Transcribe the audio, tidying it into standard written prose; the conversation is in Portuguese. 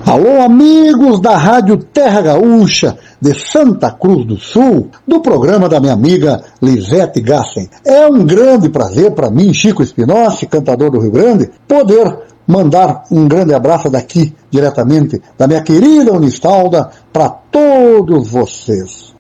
Alô, amigos da Rádio Terra Gaúcha de Santa Cruz do Sul, do programa da minha amiga Lisete Gassen. É um grande prazer para mim, Chico Espinosa, cantador do Rio Grande, poder mandar um grande abraço daqui, diretamente da minha querida Unistalda, para todos vocês.